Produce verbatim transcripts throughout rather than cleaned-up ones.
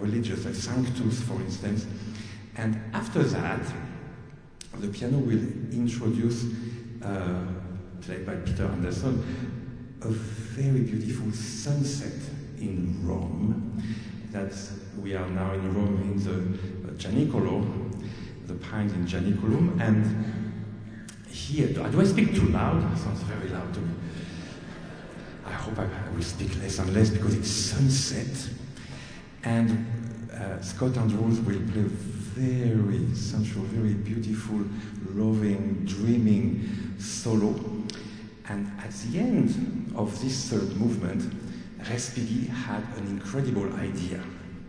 religious, a sanctus, for instance. And after that, the piano will introduce, uh, played by Peter Anderson, a very beautiful sunset in Rome. That's, we are now in Rome in the Gianicolo, the pines in Gianiculum, and here, do I speak too loud? It sounds very loud to me. I hope I, I will speak less and less because it's sunset. And uh, Scott Andrews will play very sensual, very beautiful, loving, dreaming solo. And at the end of this third movement, Respighi had an incredible idea.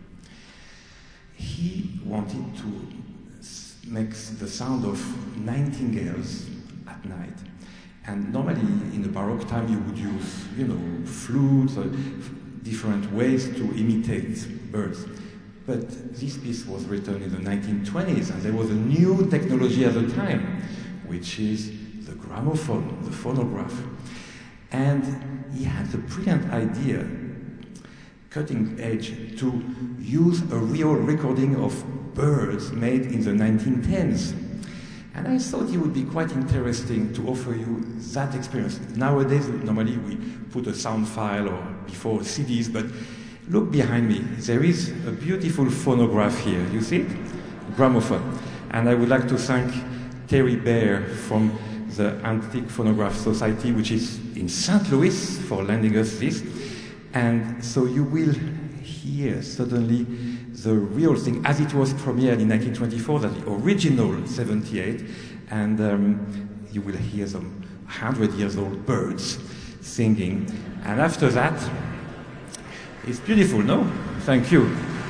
He wanted to make the sound of nightingales at night. And normally in the Baroque time you would use, you know, flutes or different ways to imitate birds. But this piece was written in the nineteen twenties, and there was a new technology at the time, which is the gramophone, the phonograph. And he had the brilliant idea, cutting edge, to use a real recording of birds made in the nineteen tens. And I thought it would be quite interesting to offer you that experience. Nowadays, normally we put a sound file or before C Ds, but look behind me. There is a beautiful phonograph here. You see it? Gramophone. And I would like to thank Terry Baer from the Antique Phonograph Society, which is in Saint Louis, for lending us this. And so you will hear suddenly the real thing, as it was premiered in nineteen twenty-four, that the original seventy-eight, and um, you will hear some hundred years old birds singing. And after that, it's beautiful, no? Thank you.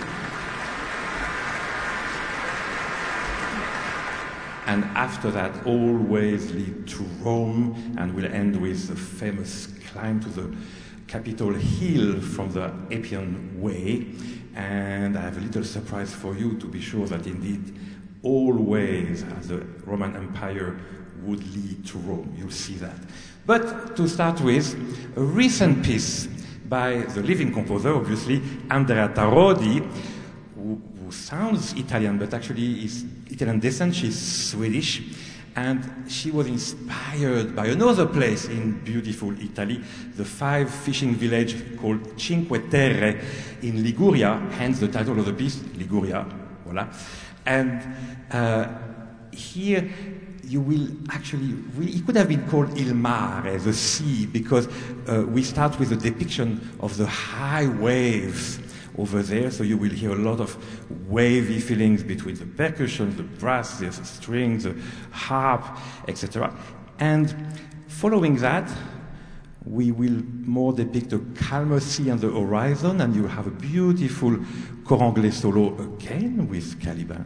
And after that, always lead to Rome, and we'll end with the famous climb to the Capitol Hill from the Appian Way. And I have a little surprise for you to be sure that indeed all ways as the Roman Empire would lead to Rome. You'll see that. But to start with, a recent piece by the living composer, obviously, Andrea Tarodi, who, who sounds Italian, but actually is Italian descent. She's Swedish. And she was inspired by another place in beautiful Italy, the five fishing village called Cinque Terre in Liguria, hence the title of the piece, Liguria, voila. And uh, here you will actually, it could have been called Il Mare, the sea, because uh, we start with a depiction of the high waves over there, so you will hear a lot of wavy feelings between the percussion, the brass, the strings, the harp, et cetera. And following that, we will more depict a calmer sea on the horizon, and you have a beautiful cor anglais solo again with Caliban.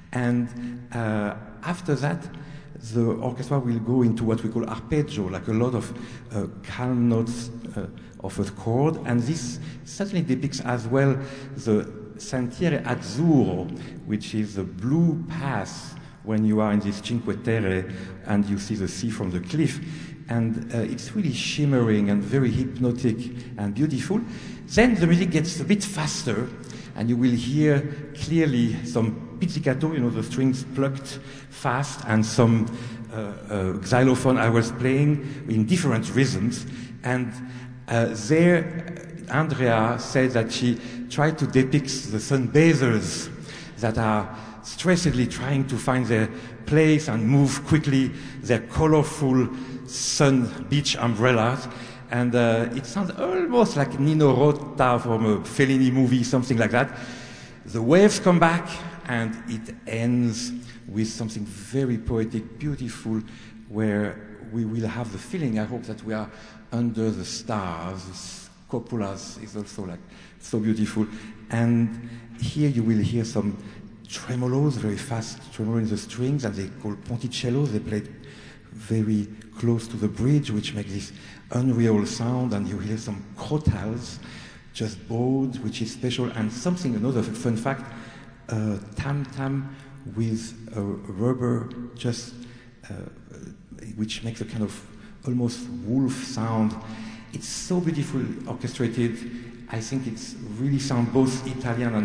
And uh, after that, the orchestra will go into what we call arpeggio, like a lot of uh, calm notes uh, of a chord, and this certainly depicts as well the Sentiere Azzurro, which is the blue path when you are in this Cinque Terre and you see the sea from the cliff. And uh, it's really shimmering and very hypnotic and beautiful. Then the music gets a bit faster, and you will hear clearly some pizzicato, you know, the strings plucked fast, and some uh, uh, xylophone I was playing in different rhythms. And uh, there, Andrea said that she tried to depict the sunbathers that are stressedly trying to find their place and move quickly, their colorful sun beach umbrellas. And uh, it sounds almost like Nino Rota from a Fellini movie, something like that. The waves come back, and it ends with something very poetic, beautiful, where we will have the feeling, I hope, that we are under the stars. Coppola's is also like so beautiful. And here you will hear some tremolos, very fast tremolo in the strings, and they call ponticellos. They play very close to the bridge, which makes this unreal sound, and you hear some crotals, just bowed, which is special, and something, another fun fact, uh, tam-tam with a rubber, just, uh, which makes a kind of almost wolf sound. It's so beautifully orchestrated. I think it's really sound both Italian and